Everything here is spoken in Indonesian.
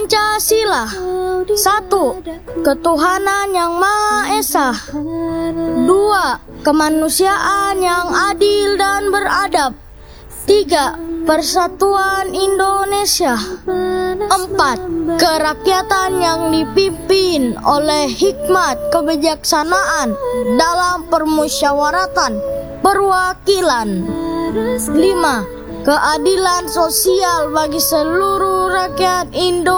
Pancasila. 1. Ketuhanan yang Maha Esa. 2. Kemanusiaan yang adil dan beradab. 3. Persatuan Indonesia. 4. Kerakyatan yang dipimpin oleh hikmat kebijaksanaan dalam permusyawaratan perwakilan. 5. Keadilan sosial bagi seluruh rakyat Indonesia.